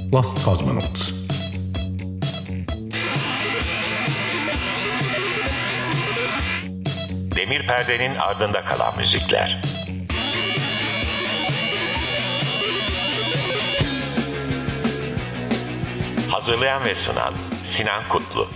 Lost Cosmonauts. Demir perdenin ardında kalan müzikler. Hazırlayan ve sunan Sinan Kutlu.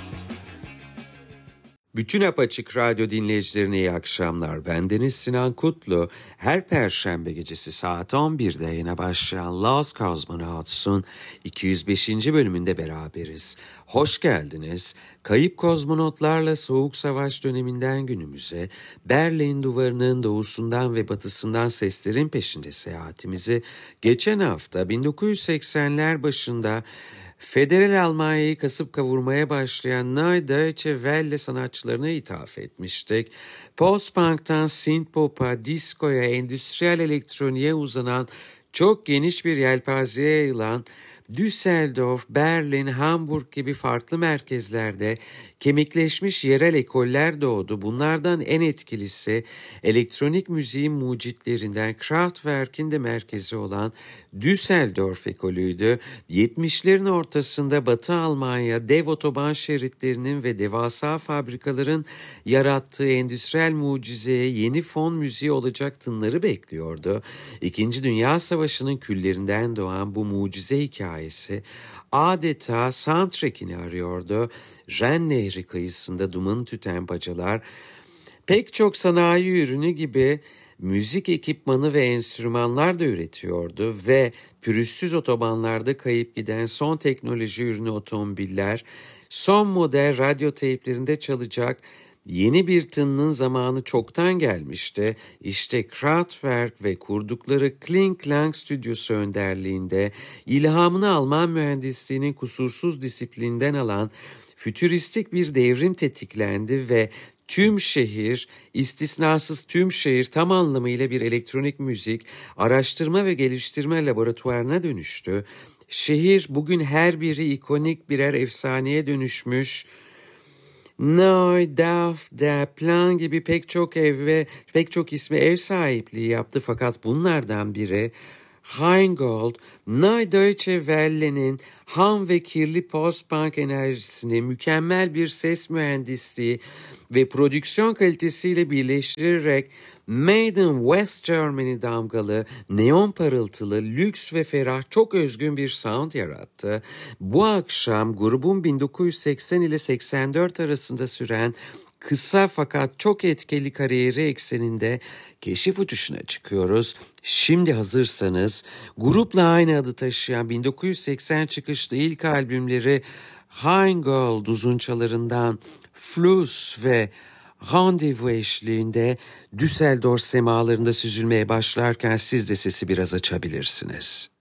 Bütün Apaçık Radyo dinleyicilerine iyi akşamlar. Bendeniz Sinan Kutlu. Her Perşembe gecesi saat 11'de yayına başlayan Lost Cosmonauts'un 205. bölümünde beraberiz. Hoş geldiniz. Kayıp kozmonotlarla Soğuk Savaş döneminden günümüze, Berlin Duvarı'nın doğusundan ve batısından seslerin peşinde seyahatimizi geçen hafta 1980'ler başında Federal Almanya'yı kasıp kavurmaya başlayan Neue Deutsche Welle sanatçılarına ithaf etmiştik. Post-punk'tan synth-pop'a, diskoya, endüstriyel elektroniğe uzanan çok geniş bir yelpazeye yayılan Düsseldorf, Berlin, Hamburg gibi farklı merkezlerde kemikleşmiş yerel ekoller doğdu. Bunlardan en etkilisi elektronik müziğin mucitlerinden Kraftwerk'in de merkezi olan Düsseldorf ekolüydü. 70'lerin ortasında Batı Almanya dev otoban şeritlerinin ve devasa fabrikaların yarattığı endüstriyel mucizeye yeni fon müziği olacak tınları bekliyordu. İkinci Dünya Savaşı'nın küllerinden doğan bu mucize hikayesi adeta soundtrack'ini arıyordu. Ren Nehri kıyısında duman tüten bacalar pek çok sanayi ürünü gibi müzik ekipmanı ve enstrümanlar da üretiyordu ve pürüzsüz otobanlarda kayıp giden son teknoloji ürünü otomobiller, son model radyo teyplerinde çalacak yeni bir tınının zamanı çoktan gelmişti. İşte Kraftwerk ve kurdukları Kling Klang stüdyosu önderliğinde ilhamını Alman mühendisliğinin kusursuz disiplinden alan fütüristik bir devrim tetiklendi ve tüm şehir, istisnasız tüm şehir tam anlamıyla bir elektronik müzik, araştırma ve geliştirme laboratuvarına dönüştü. Şehir bugün her biri ikonik birer efsaneye dönüşmüş. Neu Dorf der Plan gibi pek çok ev ve pek çok isme ev sahipliği yaptı, fakat bunlardan biri Rheingold, Neue Deutsche Welle'nin ham ve kirli post-punk enerjisini mükemmel bir ses mühendisliği ve prodüksiyon kalitesiyle birleştirerek Made in West Germany damgalı, neon parıltılı, lüks ve ferah çok özgün bir sound yarattı. Bu akşam grubun 1980 ile 84 arasında süren kısa fakat çok etkili kariyeri ekseninde keşif uçuşuna çıkıyoruz. Şimdi hazırsanız grupla aynı adı taşıyan 1980 çıkışlı ilk albümleri Rheingold uzunçalarından Fluss ve Randevu eşliğinde Düsseldorf semalarında süzülmeye başlarken siz de sesi biraz açabilirsiniz.